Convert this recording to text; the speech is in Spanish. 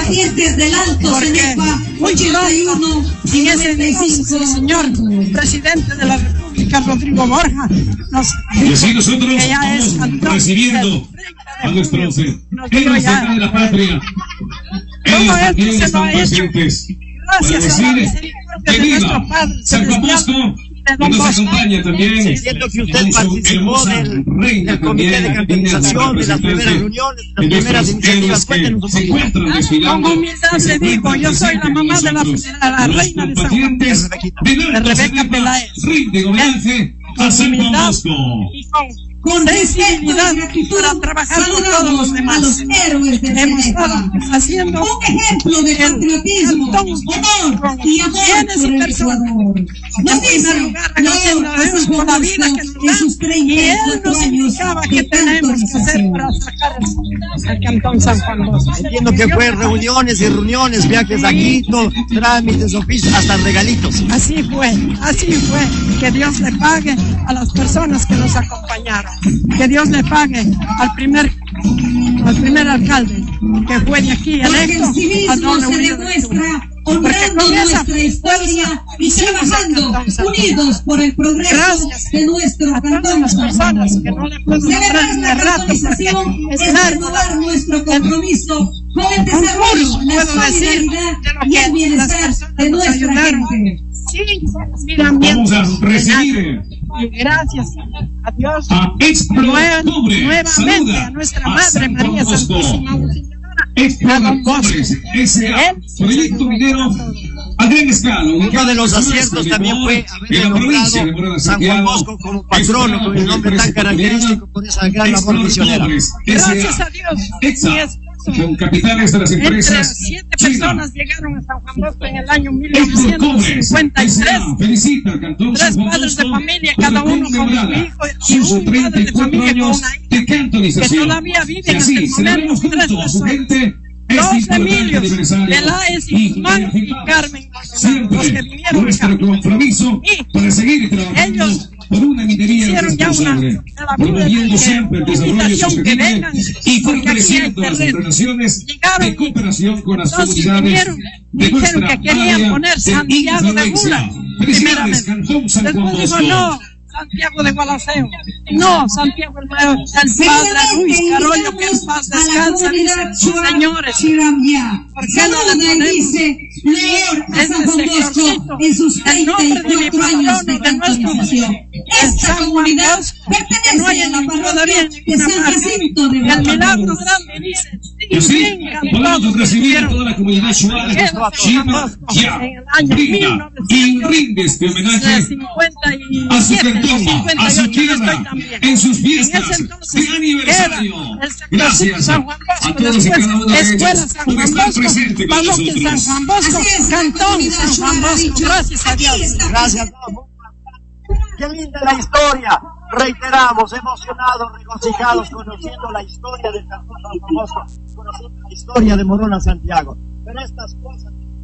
combatientes del Alto Cenepa, muy pronto, en ese entonces, el señor presidente de la República, Rodrigo Borja, y así nosotros estamos recibiendo a nuestros héroes de la patria. Ellos también están presentes para decir que viva San Juan Bosco, que nos acompaña también. Siento que usted participó del comité de capitalización, de las primeras reuniones, de las primeras iniciativas. Cuéntenos un poquito. Con humildad se dijo, yo soy la mamá de la reina de San Juan, de Rebeca Peláez. Rinde homenaje a San Juan Bosco. Con sensibilidad para trabajar con todos los demás. A los héroes de hemos estado haciendo un ejemplo de patriotismo, honor y amor por el Ecuador. Nos dice agradeciendo a Dios por la vida que nos da, y Él nos indicaba que tenemos que hacer para sacar al Cantón San Juan Bosco. Entiendo que fue reuniones y reuniones, viajes a Quito, trámites, oficios, hasta regalitos. Así fue. Que Dios le pague a las personas que nos acompañaron. Que Dios le pague al primer alcalde que fue de aquí electo, a don Euridio Ventura. Honrando nuestra historia y trabajando unidos por el progreso de nuestro cantón San Juan. Celebrar la actualización es renovar nuestro compromiso con el desarrollo, la solidaridad y el bienestar de nuestra gente. Vamos a recibir y gracias a Dios nuevamente a nuestra Madre María Santísima S.A. Proyecto minero a gran escala. Uno de los aciertos también fue haber nombrado San Juan Bosco como patrono, con el nombre tan característico por esa gran labor misionera. Gracias a Dios. Con capitales de las empresas. 7 personas llegaron a San Juan Bosco en el año 1953. Felicita al Cantón 3 padres de familia, cada uno con su hijo, y un padre de familia con una hija, que todavía viven hasta el momento. 3 personas. 2 Emilios, Peláez y Guzmán y Carmen, los que vinieron nuestro compromiso para seguir trabajando por una minería responsable, promoviendo siempre el desarrollo sostenible y fortaleciendo las relaciones de cooperación con las comunidades de nuestra área de influencia. Felicidades, Cantón San Juan Bosco. Santiago de Gualaceo, no, Santiago el padre Luis Carollo, que en paz descansa, dice, señores, ¿por qué no le ponemos ese sectorcito el nombre de mi patrono, de nuestro San Juan Bosco, que no hay en la panadería ninguna marca? El milagro grande dice, sí, podemos recibir a toda la comunidad Shuar, Chima, Ya, brinda y rinde este homenaje a su cantón, a su tierra, en sus fiestas de aniversario. Gracias a todos y cada uno de ellos por estar presentes con nosotros. San Juan Bosco, Cantón San Juan Bosco, gracias a Dios. Gracias a todos. Qué linda la historia. Reiteramos, emocionados, regocijados, conociendo la historia del Cantón San Juan Bosco, conociendo la historia de Morona Santiago. Pero estas cosas